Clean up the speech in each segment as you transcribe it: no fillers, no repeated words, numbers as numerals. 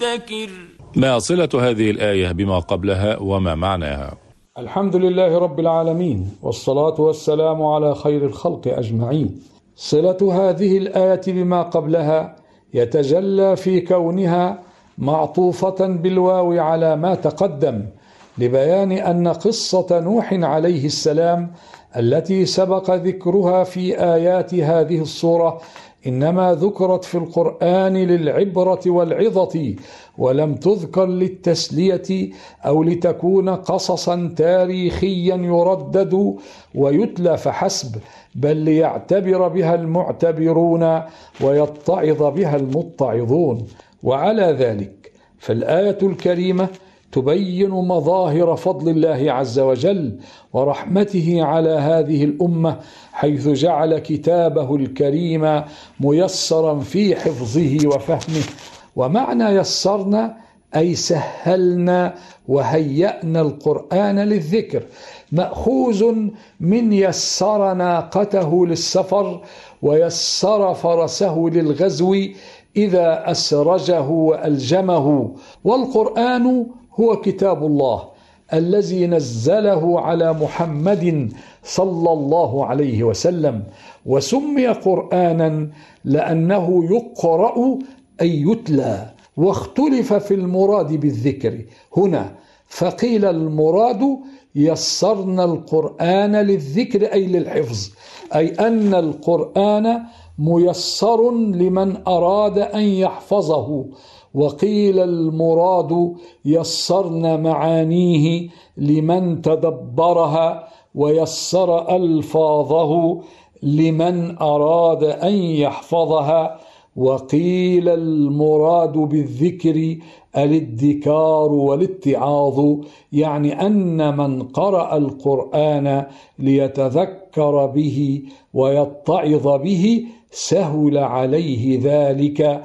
مدكر. ما صلة هذه الآية بما قبلها وما معناها؟ الحمد لله رب العالمين، والصلاة والسلام على خير الخلق أجمعين. صلة هذه الآية بما قبلها يتجلى في كونها معطوفة بالواو على ما تقدم، لبيان أن قصة نوح عليه السلام التي سبق ذكرها في آيات هذه السورة إنما ذكرت في القرآن للعبرة والعظة، ولم تذكر للتسلية أو لتكون قصصا تاريخيا يردد ويتلى فحسب، بل ليعتبر بها المعتبرون ويتعظ بها المتعظون. وعلى ذلك فالآية الكريمة تبين مظاهر فضل الله عز وجل ورحمته على هذه الأمة، حيث جعل كتابه الكريم ميسرا في حفظه وفهمه. ومعنى يسرنا أي سهلنا وهيأنا القرآن للذكر، مأخوذ من يسر ناقته للسفر ويسر فرسه للغزو إذا أسرجه وألجمه. والقرآن هو كتاب الله الذي نزله على محمد صلى الله عليه وسلم، وسمي قرآنا لأنه يقرأ أي يتلى. واختلف في المراد بالذكر هنا، فقيل المراد يسرنا القرآن للذكر أي للحفظ، أي أن القرآن ميسر لمن أراد أن يحفظه. وقيل المراد يسرنا معانيه لمن تدبرها ويسر ألفاظه لمن أراد أن يحفظها. وقيل المراد بالذكر الادكار والاتعاظ، يعني أن من قرأ القرآن ليتذكر به ويتعظ به سهل عليه ذلك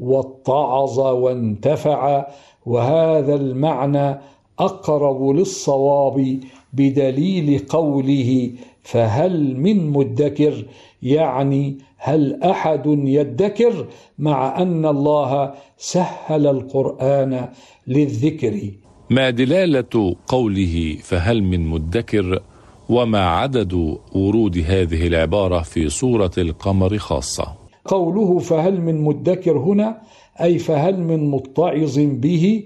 واتعظ وانتفع. وهذا المعنى أقرب للصواب بدليل قوله فهل من مدكر، يعني هل أحد يدكر، مع أن الله سهل القرآن للذكر. ما دلالة قوله فهل من مدكر، وما عدد ورود هذه العبارة في سورة القمر خاصة؟ قوله فهل من مدكر هنا أي فهل من متعظ به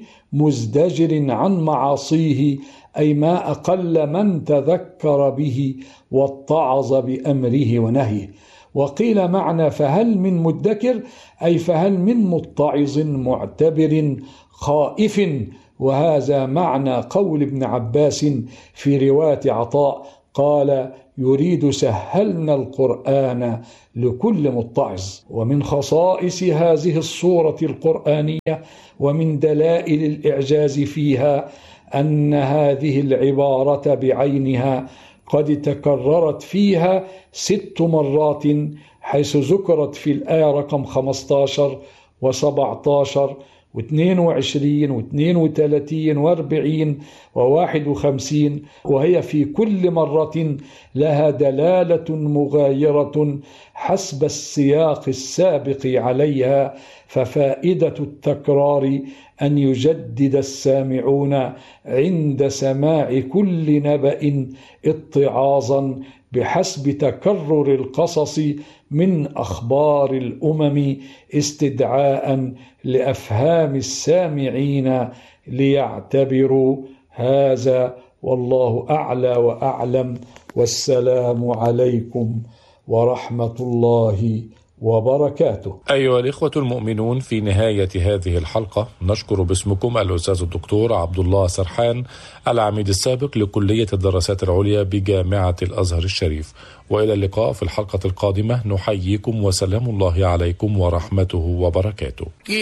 مزدجر عن معاصيه، أي ما أقل من تذكر به واتعظ بأمره ونهيه. وقيل معنى فهل من مدكر أي فهل من متعظ معتبر خائف، وهذا معنى قول ابن عباس في رواية عطاء قال يريد سهلنا القرآن لكل متعظ. ومن خصائص هذه السورة القرآنية ومن دلائل الإعجاز فيها أن هذه العبارة بعينها قد تكررت فيها 6 مرات، حيث ذكرت في الآية رقم 15 و17 و22 و32 و40 و51، وهي في كل مرة لها دلالة مغايرة حسب السياق السابق عليها. ففائدة التكرار أن يجدد السامعون عند سماع كل نبأ اتعاظا بحسب تكرر القصص من أخبار الأمم، استدعاء لأفهام السامعين ليعتبروا. هذا والله أعلى وأعلم، والسلام عليكم ورحمة الله وبركاته. أيها الإخوة المؤمنون، في نهاية هذه الحلقة نشكر باسمكم الأستاذ الدكتور عبد الله سرحان، العميد السابق لكلية الدراسات العليا بجامعة الأزهر الشريف. وإلى اللقاء في الحلقة القادمة، نحييكم وسلام الله عليكم ورحمته وبركاته.